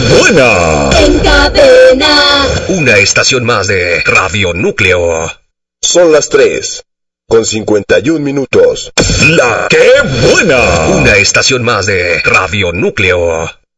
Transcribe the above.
buena! En cadena. Una estación más de Radio Núcleo. Son las 3:51. ¡La qué buena! Una estación más de Radio Núcleo.